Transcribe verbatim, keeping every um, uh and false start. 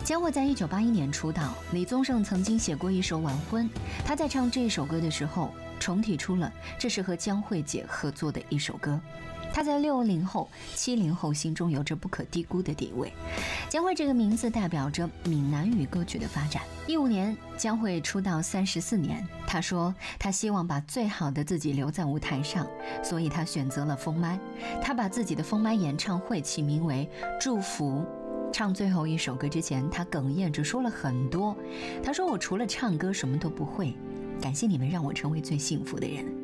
江蕙在一九八一年出道，李宗盛曾经写过一首《晚婚》，他在唱这首歌的时候重提出了这是和江蕙姐合作的一首歌。他在六零后、七零后心中有着不可低估的地位。江蕙这个名字代表着闽南语歌曲的发展。一五年，江蕙出道三十四年，她说她希望把最好的自己留在舞台上，所以她选择了封麦。她把自己的封麦演唱会起名为《祝福》。唱最后一首歌之前，她哽咽着说了很多。她说：“我除了唱歌什么都不会，感谢你们让我成为最幸福的人。”